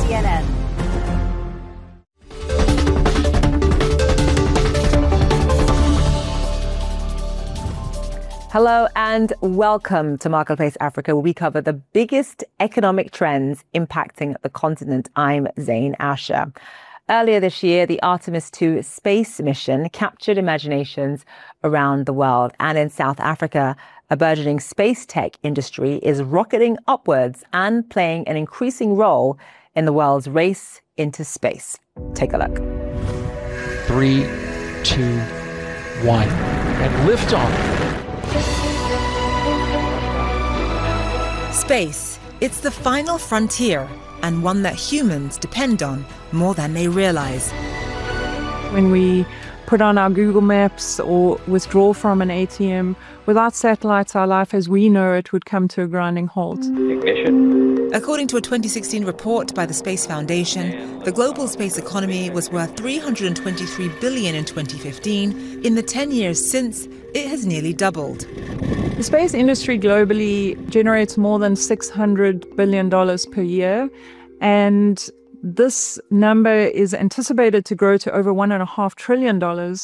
CNN. Hello and welcome to Marketplace Africa, where we cover the biggest economic trends impacting the continent. I'm Zain Asher. Earlier this year, the Artemis II space mission captured imaginations around the world. And in South Africa, a burgeoning space tech industry is rocketing upwards and playing an increasing role in the world's race into space. Take a look. 3, 2, 1, and liftoff. Space, it's the final frontier, and one that humans depend on more than they realize. When we put on our Google Maps or withdraw from an ATM, without satellites, our life as we know it would come to a grinding halt. Ignition. According to a 2016 report by the Space Foundation, the global space economy was worth $323 billion in 2015. In the 10 years since, it has nearly doubled. The space industry globally generates more than $600 billion per year, and this number is anticipated to grow to over $1.5 trillion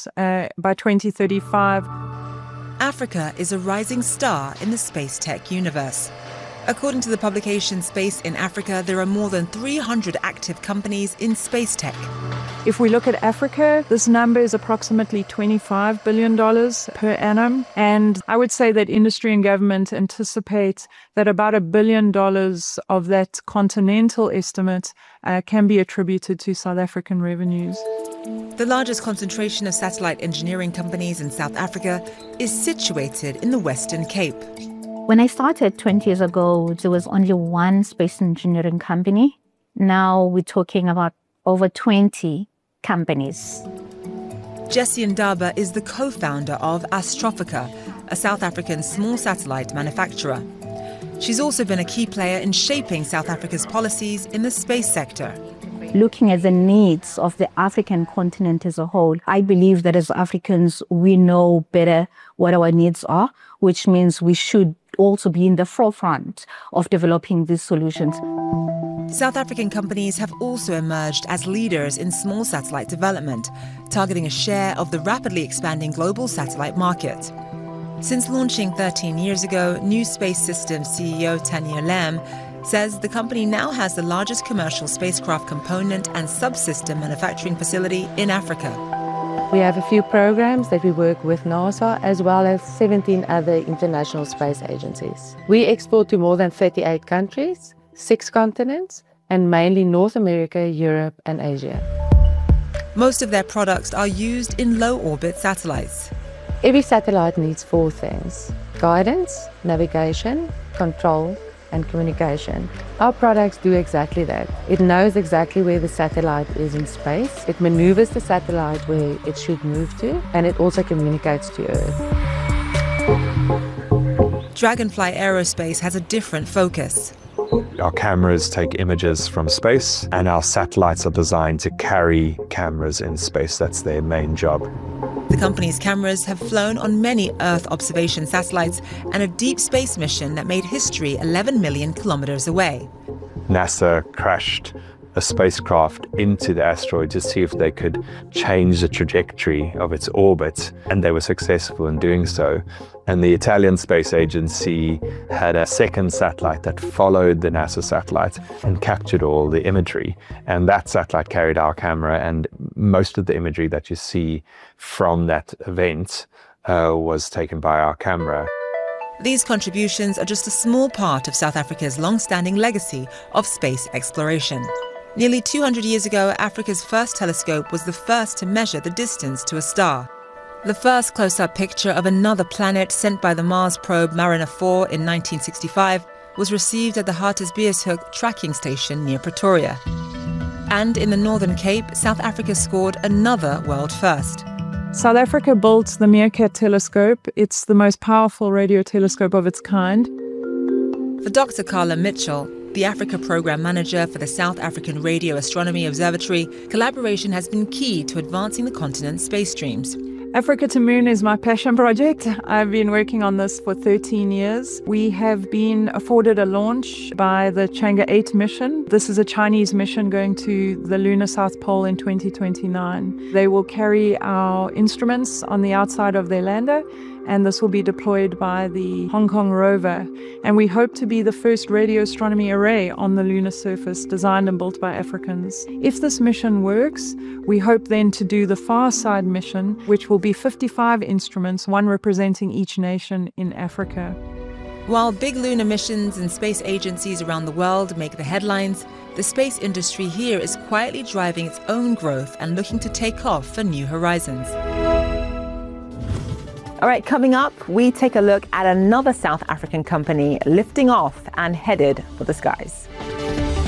by 2035. Africa is a rising star in the space tech universe. According to the publication Space in Africa, there are more than 300 active companies in space tech. If we look at Africa, this number is approximately $25 billion per annum. And I would say that industry and government anticipate that about $1 billion of that continental estimate can be attributed to South African revenues. The largest concentration of satellite engineering companies in South Africa is situated in the Western Cape. When I started 20 years ago, there was only one space engineering company. Now we're talking about over 20 companies. Jessie Ndaba is the co-founder of Astrophica, a South African small satellite manufacturer. She's also been a key player in shaping South Africa's policies in the space sector. Looking at the needs of the African continent as a whole, I believe that as Africans, we know better what our needs are, which means we should also be in the forefront of developing these solutions. South African companies have also emerged as leaders in small satellite development, targeting a share of the rapidly expanding global satellite market. Since launching 13 years ago, New Space Systems CEO Tanya Lam says the company now has the largest commercial spacecraft component and subsystem manufacturing facility in Africa. We have a few programs that we work with NASA as well as 17 other international space agencies. We export to more than 38 countries, 6 continents, and mainly North America, Europe, and Asia. Most of their products are used in low-orbit satellites. Every satellite needs 4 things: guidance, navigation, control, and communication. Our products do exactly that. It knows exactly where the satellite is in space. It maneuvers the satellite where it should move to, and it also communicates to Earth. Dragonfly Aerospace has a different focus. Our cameras take images from space, and our satellites are designed to carry cameras in space. That's their main job. The company's cameras have flown on many Earth observation satellites and a deep space mission that made history 11 million kilometers away. NASA crashed a spacecraft into the asteroid to see if they could change the trajectory of its orbit, and they were successful in doing so. And the Italian Space Agency had a second satellite that followed the NASA satellite and captured all the imagery. And that satellite carried our camera, and most of the imagery that you see from that event was taken by our camera. These contributions are just a small part of South Africa's long-standing legacy of space exploration. Nearly 200 years ago, Africa's first telescope was the first to measure the distance to a star. The first close-up picture of another planet sent by the Mars probe Mariner 4 in 1965 was received at the Hartbeespoort tracking station near Pretoria. And in the Northern Cape, South Africa scored another world first. South Africa built the Meerkat telescope. It's the most powerful radio telescope of its kind. For Dr. Carla Mitchell, the Africa Program Manager for the South African Radio Astronomy Observatory, collaboration has been key to advancing the continent's space streams. Africa to Moon is my passion project. I've been working on this for 13 years. We have been afforded a launch by the Chang'e 8 mission. This is a Chinese mission going to the lunar South Pole in 2029. They will carry our instruments on the outside of their lander, and this will be deployed by the Hong Kong rover. And we hope to be the first radio astronomy array on the lunar surface designed and built by Africans. If this mission works, we hope then to do the Far Side mission, which will be 55 instruments, one representing each nation in Africa. While big lunar missions and space agencies around the world make the headlines, the space industry here is quietly driving its own growth and looking to take off for new horizons. All right, coming up, we take a look at another South African company lifting off and headed for the skies.